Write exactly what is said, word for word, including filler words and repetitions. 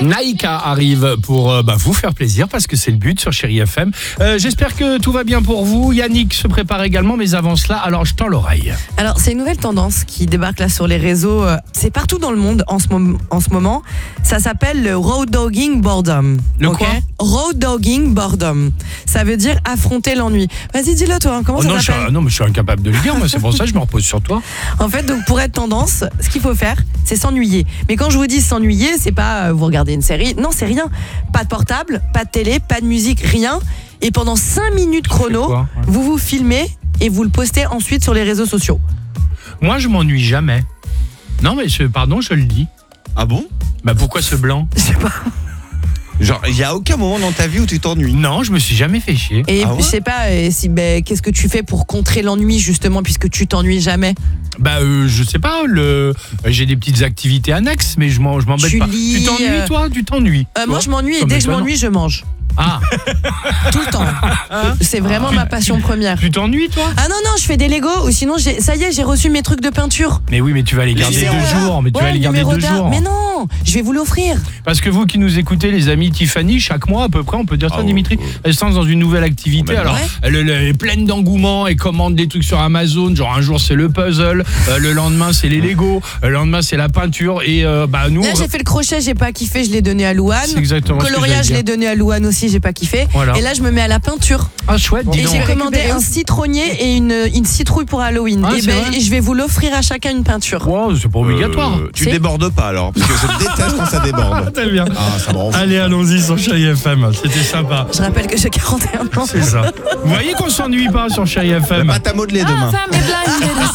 Naïka arrive pour euh, bah, vous faire plaisir parce que c'est le but sur Chérie F M. Euh, j'espère que tout va bien pour vous. Yannick se prépare également, mais avant cela, alors je tends l'oreille. Alors, c'est une nouvelle tendance qui débarque là sur les réseaux. euh, C'est partout dans le monde en ce, mom- en ce moment. Ça s'appelle le road dogging boredom. Le ok quoi Road dogging boredom. Ça veut dire affronter l'ennui. Vas-y, dis-le toi. Comment Oh ça non, je suis, s'appelle non, mais je suis incapable de le dire, moi, c'est pour ça que je me repose sur toi. En fait, donc pour être tendance, ce qu'il faut faire, c'est s'ennuyer. Mais quand je vous dis s'ennuyer, c'est pas euh, vous regardez une série. Non, c'est rien. Pas de portable, pas de télé, pas de musique, rien. Et pendant cinq minutes chrono, quoi, ouais. vous vous filmez et vous le postez ensuite sur les réseaux sociaux. Moi, je m'ennuie jamais. Non, mais je, pardon, je le dis. Ah bon? Bah pourquoi ce blanc? Je sais pas. Genre, il y a aucun moment dans ta vie où tu t'ennuies. Non, je me suis jamais fait chier. Et Ah ouais je sais pas, euh, si, ben, qu'est-ce que tu fais pour contrer l'ennui justement puisque tu t'ennuies jamais? Bah euh, je sais pas, le... j'ai des petites activités annexes, mais je m'en- je m'embête Tu pas. lis, tu t'ennuies euh, toi? Tu t'ennuies Euh, moi Toi je m'ennuie et Comme dès que je toi, non. m'ennuie je mange. Ah, Tout le temps. C'est vraiment ma passion première. tu t'ennuies toi? Ah non, non, je fais des Legos ou sinon j'ai, ça y est, j'ai reçu mes trucs de peinture. Mais oui, mais tu vas les garder numéros deux d'art. jours. Mais tu Ouais, vas les le garder numéro deux d'art. jours. Mais non, je vais vous l'offrir. Parce que vous qui nous écoutez, les amis Tiffany, chaque mois à peu près, on peut dire ça, Ah, Dimitri, ouais, ouais. elle se lance dans une nouvelle activité. Ouais. Alors, elle, elle est pleine d'engouement, elle commande des trucs sur Amazon. Genre un jour c'est le puzzle, euh, le lendemain c'est les Legos, le lendemain c'est la peinture. Et euh, bah nous, Là, on- j'ai fait le crochet, j'ai pas kiffé, je l'ai donné à Louane. c'est exactement ce que Coloriage, je j'allais l'ai dire. donné à Louane aussi, j'ai pas kiffé. Voilà. Et là, je me mets à la peinture. Ah chouette, dis Et donc. j'ai commandé un citronnier et une, une citrouille pour Halloween. Ah, et, c'est ben, vrai et je vais vous l'offrir à chacun une peinture. Wow, c'est pas obligatoire. Euh, tu C'est- débordes pas alors, parce que je déteste quand ça déborde. Très bien. Ah, ça me rend fou. Allez, allons-y sur Chérie F M. C'était sympa. Je rappelle que j'ai quarante et un ans. C'est ça. Vous voyez qu'on s'ennuie pas sur Chérie F M. Pâte à modeler demain. Femme est blindée de